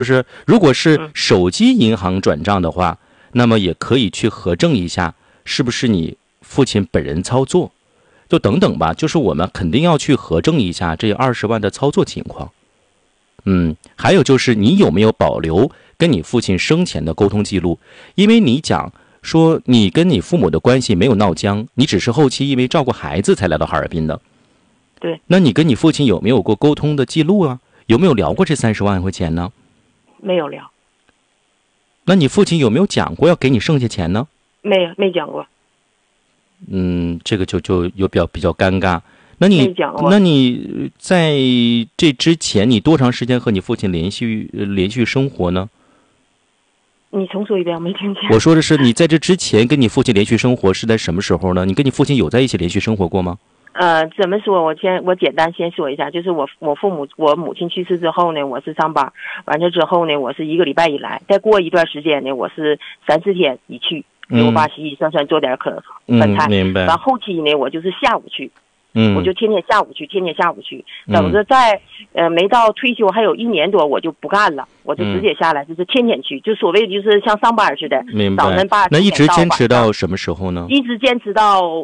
就是如果是手机银行转账的话，那么也可以去核证一下是不是你父亲本人操作，就等等吧，就是我们肯定要去核证一下这20万的操作情况。还有就是你有没有保留跟你父亲生前的沟通记录？因为你讲说你跟你父母的关系没有闹僵，你只是后期因为照顾孩子才来到哈尔滨的。 对。 那你跟你父亲有没有过沟通的记录啊？有没有聊过这30万块钱呢？ 没有聊。 那你父亲有没有讲过要给你剩下钱呢？ 没讲过。 这个就有比较尴尬。那你在这之前，你多长时间和你父亲连续生活呢？ 你重说一遍，我没听见。 我说的是你在这之前跟你父亲连续生活是在什么时候呢？你跟你父亲有在一起连续生活过吗？ 怎么说？我简单先说一下，就是我母亲去世之后呢，我是上班，完了之后呢，我是1个礼拜以来，再过一段时间呢，我是3、4天一去，给我爸洗洗涮涮，做点饭菜。 明白。 完后期呢，我就是下午去。我就天天下午去，等着在没到退休还有1年多，我就不干了，我就直接下来，就是天天去，就所谓就是像上班似的。 明白。 早晨8点那一直坚持到什么时候呢？ 一直坚持到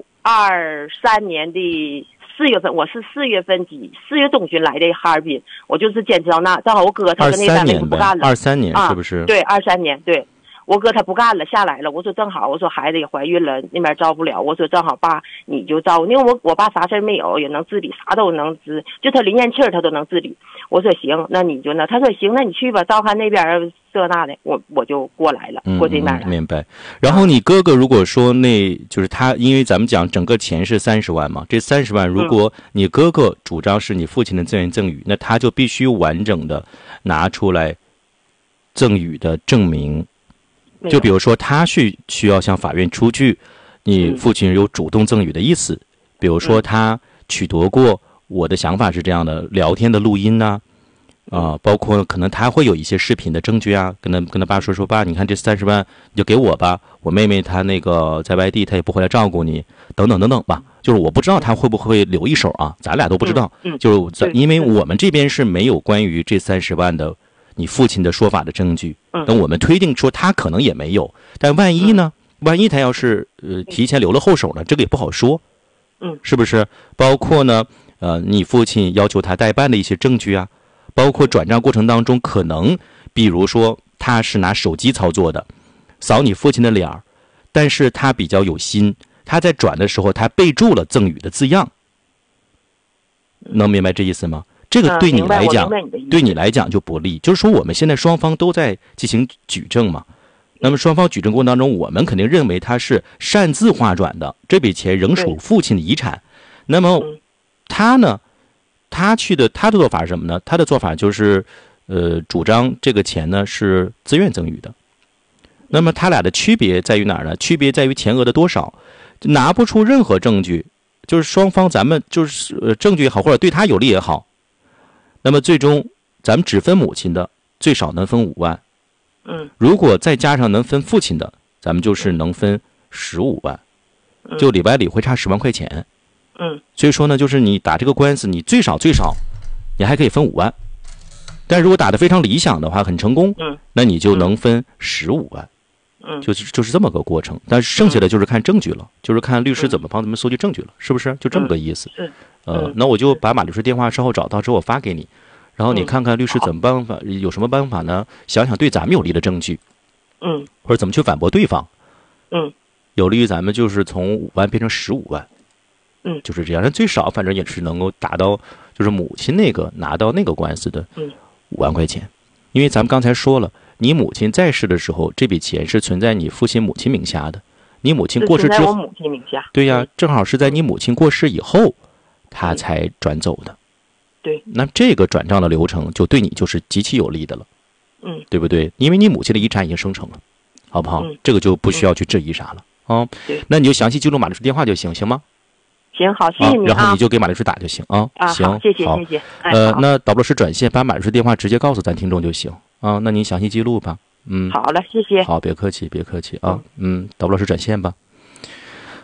23年的4月份，我是4月中旬来的哈尔滨，我就是坚持到那，正好我哥他跟那单位不干了。 23年是不是？ 对，23年对。我哥他不干了，下来了。我说正好，我说孩子也怀孕了，那边照不了。我说正好爸你就照，因为我爸啥事儿没有，也能自理，啥都能治，就他淋咽气儿他都能自理。我说行，那你就那，他说行，那你去吧，照看那边这那的，我就过来了，过这边了。 明白。然后你哥哥如果说就是他，因为咱们讲整个钱是30万嘛，这30万如果你哥哥主张是你父亲的自愿赠与，那他就必须完整的拿出来赠与的证明。就比如说他需要向法院出具你父亲有主动赠与的意思，比如说他取得过，我的想法是这样的，聊天的录音呐，包括可能他会有一些视频的证据啊，跟他爸说爸，你看这30万你就给我吧，我妹妹她那个在外地，她也不回来照顾你，等等等等吧。就是我不知道他会不会留一手啊，咱俩都不知道。就是因为我们这边是没有关于这30万的你父亲的说法的证据，那我们推定说他可能也没有，但万一呢？万一他要是提前留了后手呢？这个也不好说，是不是？包括呢，你父亲要求他代办的一些证据啊，包括转账过程当中可能，比如说他是拿手机操作的，扫你父亲的脸儿，但是他比较有心，他在转的时候他备注了赠与的字样，能明白这意思吗？这个对你来讲就不利，就是说我们现在双方都在进行举证嘛。那么双方举证过程当中，我们肯定认为他是擅自划转的，这笔钱仍属父亲的遗产。那么他呢，他的做法是什么呢？他的做法就是主张这个钱呢是自愿赠与的。那么他俩的区别在于哪儿呢？区别在于钱额的多少，拿不出任何证据，就是双方咱们就是证据也好，或者对他有利也好。那么最终咱们只分母亲的，最少能分5万。如果再加上能分父亲的，咱们就是能分15万，就里外里会差10万块钱。所以说呢，就是你打这个官司，你最少你还可以分5万，但如果打得非常理想的话，很成功，那你就能分15万。就是这么个过程。但是剩下的就是看证据了，就是看律师怎么帮咱们搜集证据了，是不是？就这么个意思。那我就把马律师电话稍后找到之后我发给你，然后你看看律师怎么办法，有什么办法呢？想想对咱们有利的证据，或者怎么去反驳对方，有利于咱们就是从5万变成15万，就是这样。但最少反正也是能够达到，就是母亲那个拿到那个官司的5万块钱，因为咱们刚才说了，你母亲在世的时候，这笔钱是存在你父亲母亲名下的，你母亲过世之后， 我母亲名下， 对呀，正好是在你母亲过世以后，他才转走的。 对， 那这个转账的流程就对你就是极其有利的了，对不对？因为你母亲的遗产已经生成了，好不好？这个就不需要去质疑啥了啊。那你就详细记录马律师电话就行，行吗？ 行，好，谢谢你啊。 然后你就给马律师打就行啊。行， 好，谢谢，谢谢。 那导播老师转线把马律师电话直接告诉咱听众就行啊。那您详细记录吧。 好了，谢谢。 好，别客气，别客气啊。导播老师转线吧。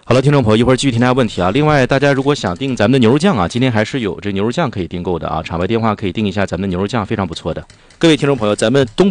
好了，听众朋友，一会儿继续听大家问题啊。另外，大家如果想订咱们的牛肉酱啊，今天还是有这牛肉酱可以订购的啊，场外电话可以订一下咱们的牛肉酱，非常不错的。各位听众朋友，咱们东北